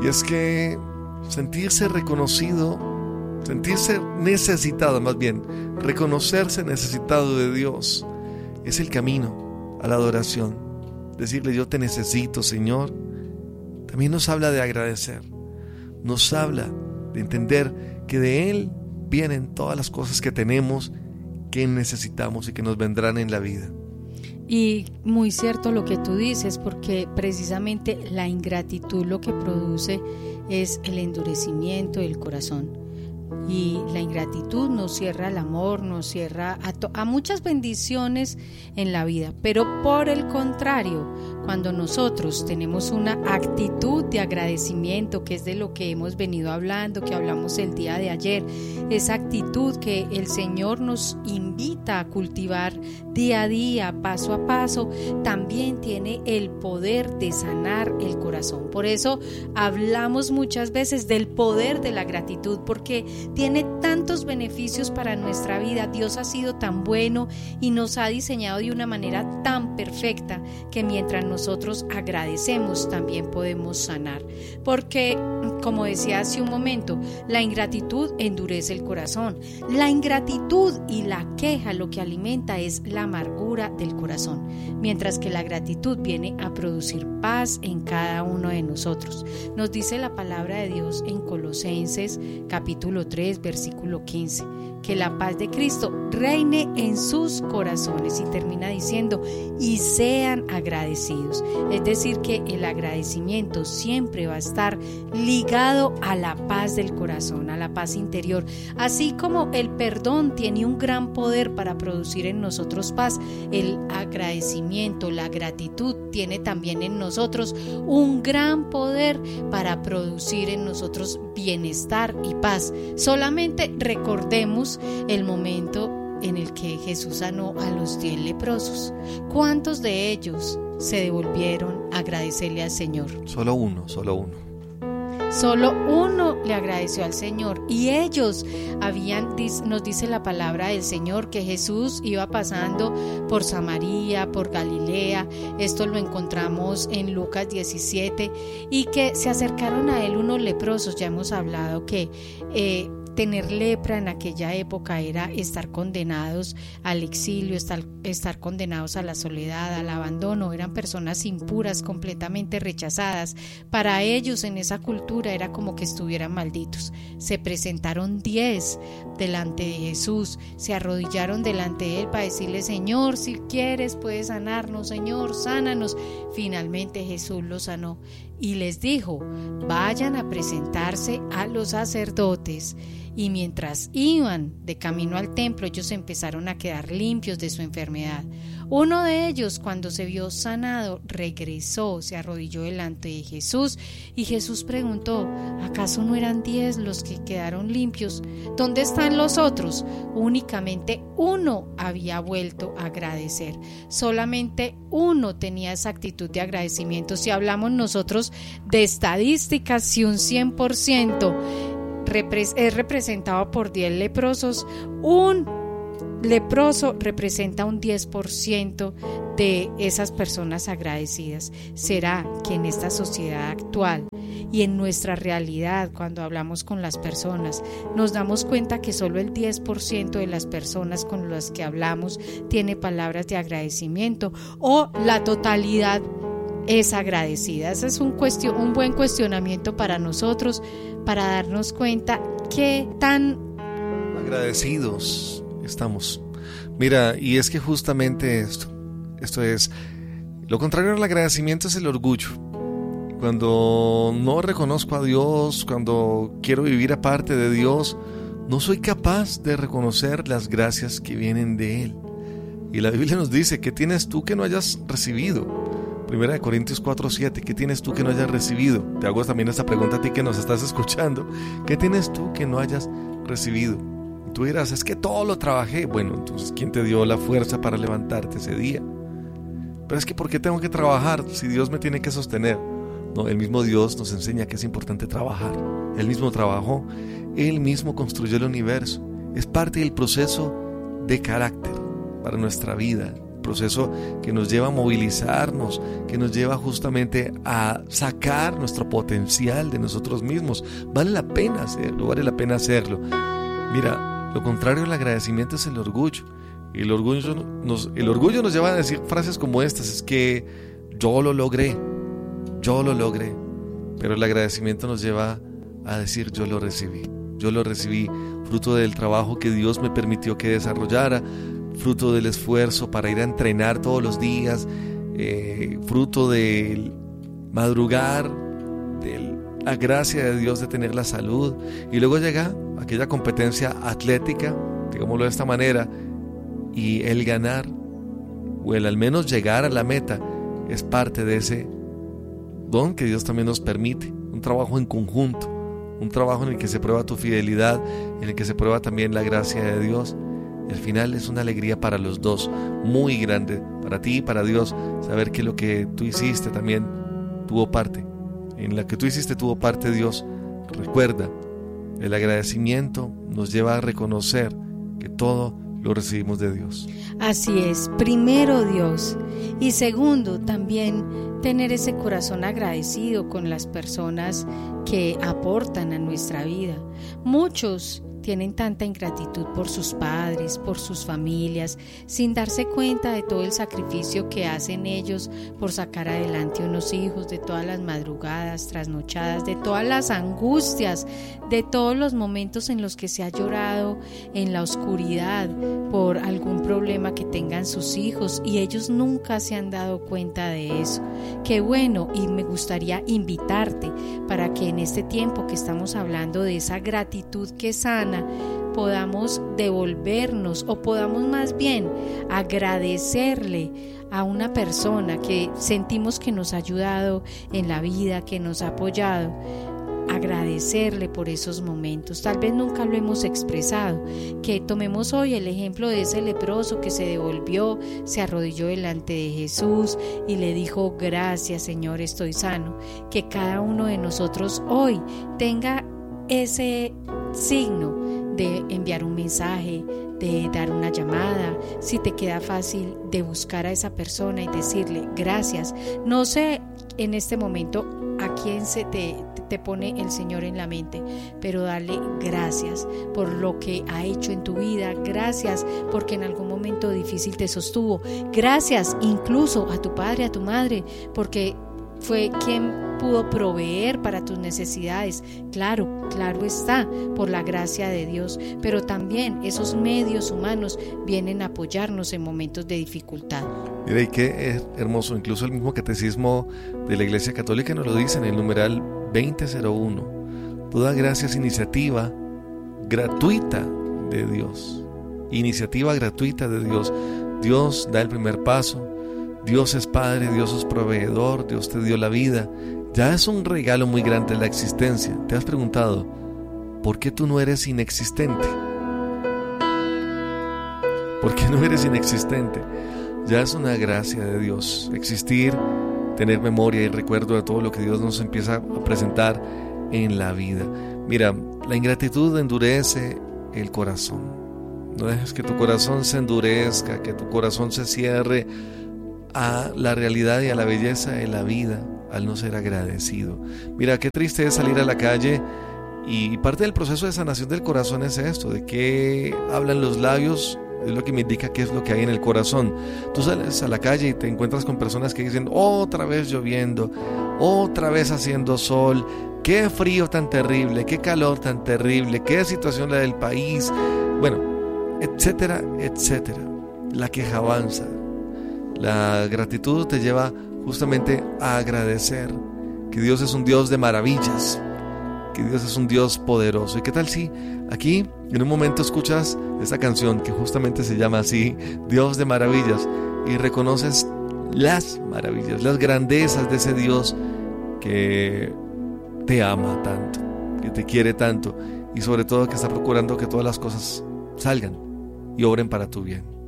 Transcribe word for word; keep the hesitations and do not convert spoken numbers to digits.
Y es que sentirse reconocido, sentirse necesitado, más bien, reconocerse necesitado de Dios, es el camino a la adoración. Decirle: yo te necesito, Señor. También nos habla de agradecer, nos habla de entender que de Él vienen todas las cosas que tenemos, que necesitamos y que nos vendrán en la vida. Y muy cierto lo que tú dices, porque precisamente la ingratitud lo que produce es el endurecimiento del corazón. Y la ingratitud nos cierra al amor, nos cierra a, to- a muchas bendiciones en la vida. Pero por el contrario, cuando nosotros tenemos una actitud de agradecimiento, que es de lo que hemos venido hablando, que hablamos el día de ayer, esa actitud que el Señor nos invita a cultivar día a día, paso a paso, también tiene el poder de sanar el corazón. Por eso hablamos muchas veces del poder de la gratitud, porque tiene tantos beneficios para nuestra vida. Dios ha sido tan bueno y nos ha diseñado de una manera tan perfecta que mientras nosotros agradecemos también podemos sanar. Porque, como decía hace un momento, la ingratitud endurece el corazón. La ingratitud y la queja lo que alimenta es la amargura del corazón, mientras que la gratitud viene a producir paz en cada uno de nosotros. Nos dice la palabra de Dios en Colosenses capítulo tres versículo quince, que la paz de Cristo reine en sus corazones, y termina diciendo: y sean agradecidos. Es decir, que el agradecimiento siempre va a estar ligado a la paz del corazón, a la paz interior. Así como el perdón tiene un gran poder para producir en nosotros paz, el agradecimiento, la gratitud tiene también en nosotros un gran poder para producir en nosotros bienestar y paz. Solamente recordemos el momento en el que Jesús sanó a los diez leprosos. ¿Cuántos de ellos se devolvieron a agradecerle al Señor? Solo uno, solo uno. Solo uno le agradeció al Señor, y ellos habían, nos dice la palabra del Señor, que Jesús iba pasando por Samaria, por Galilea. Esto lo encontramos en Lucas diecisiete, y que se acercaron a él unos leprosos. Ya hemos hablado que eh, tener lepra en aquella época era estar condenados al exilio, estar, estar condenados a la soledad, al abandono. Eran personas impuras, completamente rechazadas. Para ellos, en esa cultura, era como que estuvieran malditos. Se presentaron diez delante de Jesús, se arrodillaron delante de él para decirle: Señor, si quieres puedes sanarnos, Señor, sánanos. Finalmente Jesús los sanó y les dijo: vayan a presentarse a los sacerdotes. Y mientras iban de camino al templo, ellos empezaron a quedar limpios de su enfermedad. Uno de ellos, cuando se vio sanado, regresó, se arrodilló delante de Jesús, y Jesús preguntó: ¿acaso no eran diez los que quedaron limpios? ¿Dónde están los otros? Únicamente uno había vuelto a agradecer. Solamente uno tenía esa actitud de agradecimiento. Si hablamos nosotros de estadísticas, si un cien por ciento es representado por diez leprosos, un leproso representa un diez por ciento de esas personas agradecidas. ¿Será que en esta sociedad actual y en nuestra realidad, cuando hablamos con las personas, nos damos cuenta que solo el diez por ciento de las personas con las que hablamos tiene palabras de agradecimiento, o la totalidad es agradecida? Ese es un, cuestion, un buen cuestionamiento para nosotros, para darnos cuenta qué tan agradecidos estamos. Mira, y es que justamente esto, esto es, lo contrario al agradecimiento es el orgullo. Cuando no reconozco a Dios, cuando quiero vivir aparte de Dios, no soy capaz de reconocer las gracias que vienen de Él. Y la Biblia nos dice: ¿qué tienes tú que no hayas recibido? Primera de Corintios cuatro siete, ¿qué tienes tú que no hayas recibido? Te hago también esta pregunta a ti que nos estás escuchando: ¿qué tienes tú que no hayas recibido? Tú dirás: es que todo lo trabajé. Bueno, entonces, ¿quién te dio la fuerza para levantarte ese día? Pero es que, ¿por qué tengo que trabajar si Dios me tiene que sostener? No, el mismo Dios nos enseña que es importante trabajar. Él mismo trabajó, Él mismo construyó el universo. Es parte del proceso de carácter para nuestra vida, proceso que nos lleva a movilizarnos, que nos lleva justamente a sacar nuestro potencial de nosotros mismos. Vale la pena hacerlo, vale la pena hacerlo. Mira, lo contrario al agradecimiento es el orgullo. El orgullo nos, el orgullo nos lleva a decir frases como estas: es que yo lo logré, yo lo logré. Pero el agradecimiento nos lleva a decir: yo lo recibí, yo lo recibí, fruto del trabajo que Dios me permitió que desarrollara, fruto del esfuerzo para ir a entrenar todos los días, eh, fruto del madrugar, de la gracia de Dios de tener la salud. Y luego llega aquella competencia atlética, digámoslo de esta manera, y el ganar, o el al menos llegar a la meta, es parte de ese don que Dios también nos permite. Un trabajo en conjunto, un trabajo en el que se prueba tu fidelidad, en el que se prueba también la gracia de Dios. Al final es una alegría para los dos, muy grande, para ti y para Dios, saber que lo que tú hiciste también tuvo parte. En la que tú hiciste tuvo parte Dios. Recuerda, el agradecimiento nos lleva a reconocer que todo lo recibimos de Dios. Así es, primero Dios, y segundo también tener ese corazón agradecido con las personas que aportan a nuestra vida. Muchos tienen tanta ingratitud por sus padres, por sus familias, sin darse cuenta de todo el sacrificio que hacen ellos por sacar adelante unos hijos, de todas las madrugadas, trasnochadas, de todas las angustias, de todos los momentos en los que se ha llorado en la oscuridad por algún problema que tengan sus hijos, y ellos nunca se han dado cuenta de eso. Qué bueno, y me gustaría invitarte para que en este tiempo que estamos hablando de esa gratitud que sana, podamos devolvernos, o podamos más bien agradecerle a una persona que sentimos que nos ha ayudado en la vida, que nos ha apoyado. Agradecerle por esos momentos. Tal vez nunca lo hemos expresado. Que tomemos hoy el ejemplo de ese leproso que se devolvió, se arrodilló delante de Jesús y le dijo: gracias, Señor, estoy sano. Que cada uno de nosotros hoy tenga ese signo de enviar un mensaje, de dar una llamada, si te queda fácil, de buscar a esa persona y decirle gracias. No sé en este momento a quién se te, te pone el Señor en la mente, pero darle gracias por lo que ha hecho en tu vida, gracias porque en algún momento difícil te sostuvo, gracias incluso a tu padre, a tu madre, porque fue quien pudo proveer para tus necesidades. Claro, claro está, por la gracia de Dios, pero también esos medios humanos vienen a apoyarnos en momentos de dificultad. Mira, y qué hermoso, incluso el mismo catecismo de la Iglesia Católica nos lo dice en el numeral veinte cero uno. Toda gracia es iniciativa gratuita de Dios. Iniciativa gratuita de Dios. Dios da el primer paso. Dios es Padre, Dios es proveedor, Dios te dio la vida. Ya es un regalo muy grande la existencia. ¿Te has preguntado por qué tú no eres inexistente? ¿Por qué no eres inexistente? Ya es una gracia de Dios existir, tener memoria y recuerdo de todo lo que Dios nos empieza a presentar en la vida. Mira, la ingratitud endurece el corazón. No dejes que tu corazón se endurezca, que tu corazón se cierre a la realidad y a la belleza de la vida al no ser agradecido. Mira, qué triste es salir a la calle, y parte del proceso de sanación del corazón es esto, de que hablan los labios, es lo que me indica qué es lo que hay en el corazón. Tú sales a la calle y te encuentras con personas que dicen: otra vez lloviendo, otra vez haciendo sol, qué frío tan terrible, qué calor tan terrible, qué situación la del país, bueno, etcétera, etcétera. La queja avanza. La gratitud te lleva justamente a agradecer que Dios es un Dios de maravillas, que Dios es un Dios poderoso. ¿Y qué tal si aquí en un momento escuchas esta canción que justamente se llama así, Dios de maravillas, y reconoces las maravillas, las grandezas de ese Dios que te ama tanto, que te quiere tanto, y sobre todo que está procurando que todas las cosas salgan y obren para tu bien?